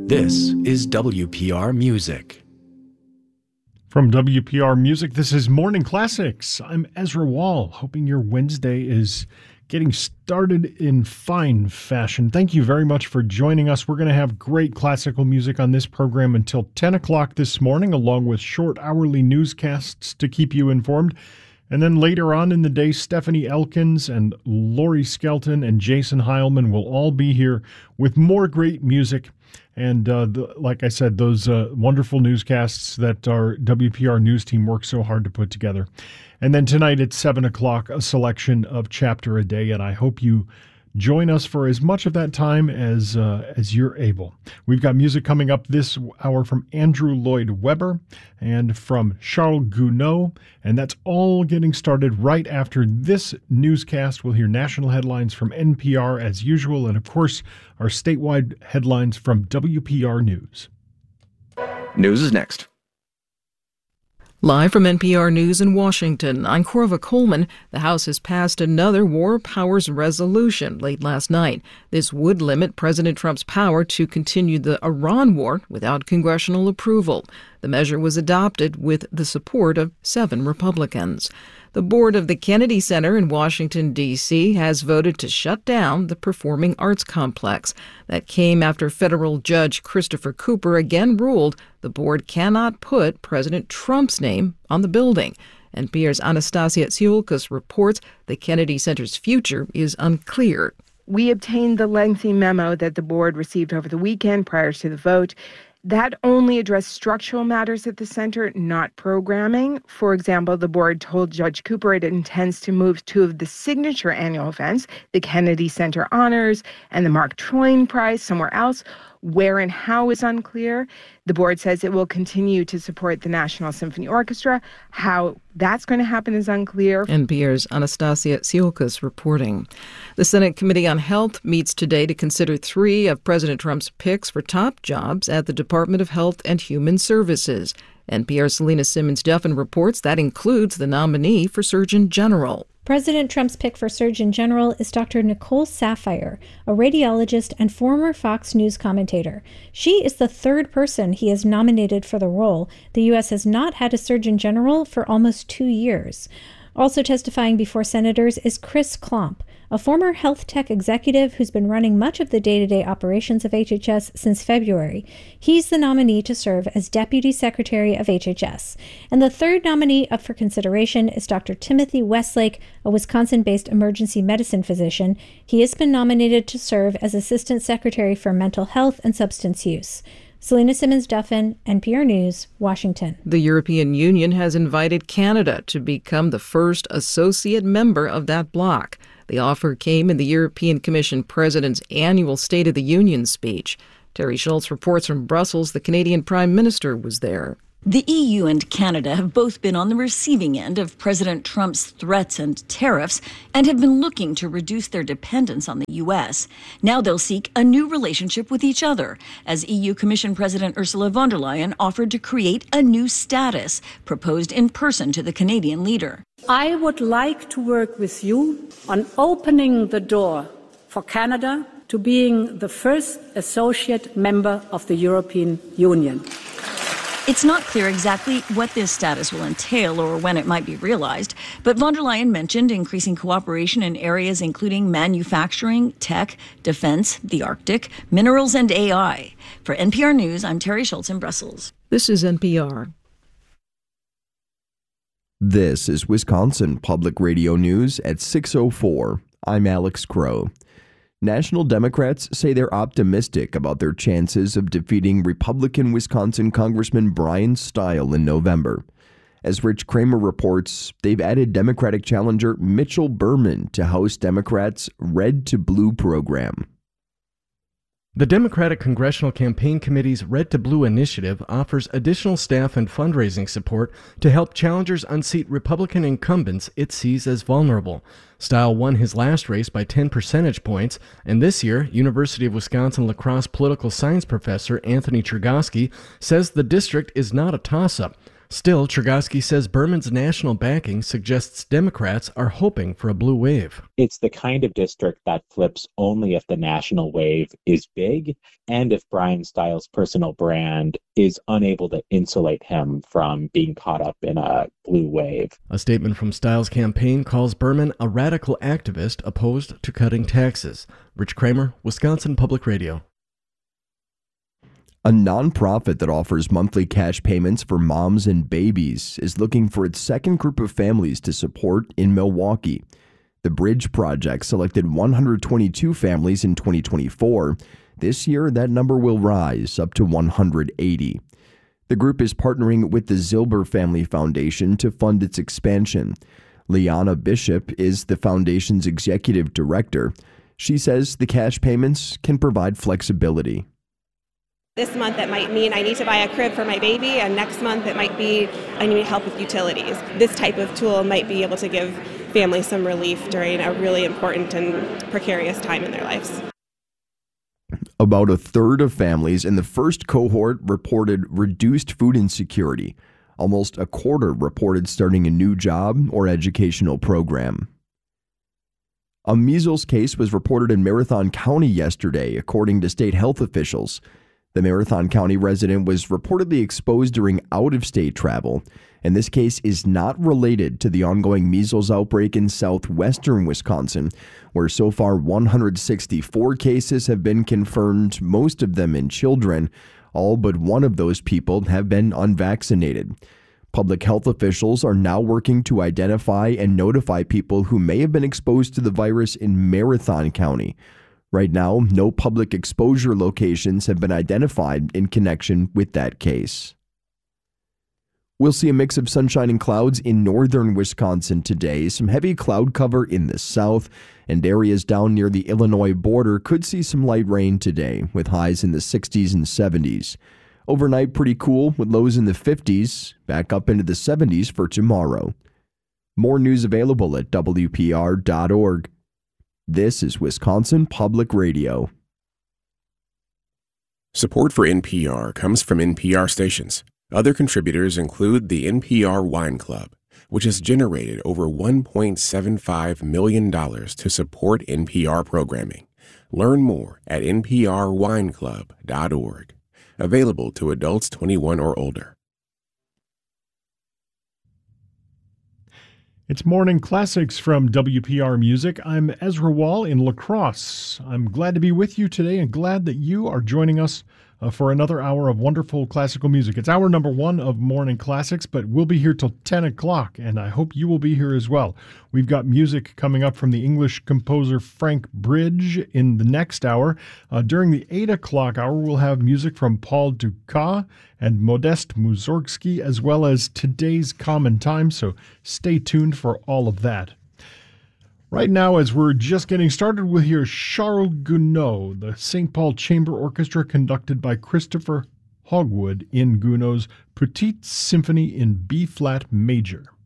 This is WPR Music. From WPR Music, this is Morning Classics. I'm Ezra Wall, hoping your Wednesday is getting started in fine fashion. Thank you very much for joining us. We're going to have great classical music on this program until 10 o'clock this morning, along with short hourly newscasts to keep you informed. And then later on in the day, Stephanie Elkins and Laurie Skelton and Jason Heilman will all be here with more great music. And like I said, those wonderful newscasts that our WPR News team works so hard to put together. And then tonight at 7 o'clock, a selection of Chapter a Day. And I hope you join us for as much of that time as you're able. We've got music coming up this hour from Andrew Lloyd Webber and from Charles Gounod, and that's all getting started right after this newscast. We'll hear national headlines from NPR as usual, and of course, our statewide headlines from WPR News. News is next. Live from NPR News in Washington, I'm Corva Coleman. The House has passed another War Powers resolution late last night. This would limit President Trump's power to continue the Iran war without congressional approval. The measure was adopted with the support of 7 Republicans. The board of the Kennedy Center in Washington, D.C. has voted to shut down the Performing Arts Complex. That came after federal judge Christopher Cooper again ruled the board cannot put President Trump's name on the building. NPR's Anastasia Tsiolkas reports the Kennedy Center's future is unclear. We obtained the lengthy memo that the board received over the weekend prior to the vote. That only addressed structural matters at the center, not programming. For example, the board told Judge Cooper it intends to move 2 of the signature annual events, the Kennedy Center Honors and the Mark Twain Prize, somewhere else. Where and how is unclear. The board says it will continue to support the National Symphony Orchestra. How that's going to happen is unclear. NPR's Anastasia Tsiolkas reporting. The Senate Committee on Health meets today to consider 3 of President Trump's picks for top jobs at the Department of Health and Human Services. NPR's Selena Simmons-Duffin reports that includes the nominee for Surgeon General. President Trump's pick for Surgeon General is Dr. Nicole Saphier, a radiologist and former Fox News commentator. She is the 3rd person he has nominated for the role. The U.S. has not had a Surgeon General for almost 2 years. Also testifying before senators is Chris Klomp, a former health tech executive who's been running much of the day-to-day operations of HHS since February. He's the nominee to serve as Deputy Secretary of HHS. And the 3rd nominee up for consideration is Dr. Timothy Westlake, a Wisconsin-based emergency medicine physician. He has been nominated to serve as Assistant Secretary for Mental Health and Substance Use. Selena Simmons-Duffin, NPR News, Washington. The European Union has invited Canada to become the first associate member of that bloc. The offer came in the European Commission President's annual State of the Union speech. Terry Schultz reports from Brussels. The Canadian Prime Minister was there. The EU and Canada have both been on the receiving end of President Trump's threats and tariffs and have been looking to reduce their dependence on the U.S. Now they'll seek a new relationship with each other, as EU Commission President Ursula von der Leyen offered to create a new status proposed in person to the Canadian leader. I would like to work with you on opening the door for Canada to being the first associate member of the European Union. It's not clear exactly what this status will entail or when it might be realized, but von der Leyen mentioned increasing cooperation in areas including manufacturing, tech, defense, the Arctic, minerals, and AI. For NPR News, I'm Terry Schultz in Brussels. This is NPR. This is Wisconsin Public Radio News at 6:04. I'm Alex Crow. National Democrats say they're optimistic about their chances of defeating Republican Wisconsin Congressman Brian Stile in November. As Rich Kramer reports, they've added Democratic challenger Mitchell Berman to House Democrats' Red to Blue program. The Democratic Congressional Campaign Committee's Red to Blue initiative offers additional staff and fundraising support to help challengers unseat Republican incumbents it sees as vulnerable. Stile won his last race by 10 percentage points, and this year, University of Wisconsin La Crosse political science professor Anthony Chergosky says the district is not a toss-up. Still, Chergosky says Berman's national backing suggests Democrats are hoping for a blue wave. It's the kind of district that flips only if the national wave is big and if Brian Stiles' personal brand is unable to insulate him from being caught up in a blue wave. A statement from Stiles' campaign calls Berman a radical activist opposed to cutting taxes. Rich Kramer, Wisconsin Public Radio. A nonprofit that offers monthly cash payments for moms and babies is looking for its second group of families to support in Milwaukee. The Bridge Project selected 122 families in 2024. This year, that number will rise up to 180. The group is partnering with the Zilber Family Foundation to fund its expansion. Liana Bishop is the foundation's executive director. She says the cash payments can provide flexibility. This month it might mean I need to buy a crib for my baby, and next month it might be I need help with utilities. This type of tool might be able to give families some relief during a really important and precarious time in their lives. About a third of families in the first cohort reported reduced food insecurity. Almost a quarter reported starting a new job or educational program. A measles case was reported in Marathon County yesterday, according to state health officials. The Marathon County resident was reportedly exposed during out-of-state travel, and this case is not related to the ongoing measles outbreak in southwestern Wisconsin, where so far 164 cases have been confirmed, most of them in children. All but one of those people have been unvaccinated. Public health officials are now working to identify and notify people who may have been exposed to the virus in Marathon County. Right now, no public exposure locations have been identified in connection with that case. We'll see a mix of sunshine and clouds in northern Wisconsin today. Some heavy cloud cover in the south, and areas down near the Illinois border could see some light rain today, with highs in the 60s and 70s. Overnight, pretty cool, with lows in the 50s, back up into the 70s for tomorrow. More news available at WPR.org. This is Wisconsin Public Radio. Support for NPR comes from NPR stations. Other contributors include the NPR Wine Club, which has generated over $1.75 million to support NPR programming. Learn more at nprwineclub.org. Available to adults 21 or older. It's Morning Classics from WPR Music. I'm Ezra Wall in La Crosse. I'm glad to be with you today and glad that you are joining us for another hour of wonderful classical music. It's hour number 1 of Morning Classics, but we'll be here till 10 o'clock, and I hope you will be here as well. We've got music coming up from the English composer Frank Bridge in the next hour. During the 8 o'clock hour, we'll have music from Paul Dukas and Modest Mussorgsky, as well as today's Common Time, so stay tuned for all of that. Right now, as we're just getting started, we'll hear Charles Gounod, the St. Paul Chamber Orchestra conducted by Christopher Hogwood in Gounod's Petite Symphony in B-flat major.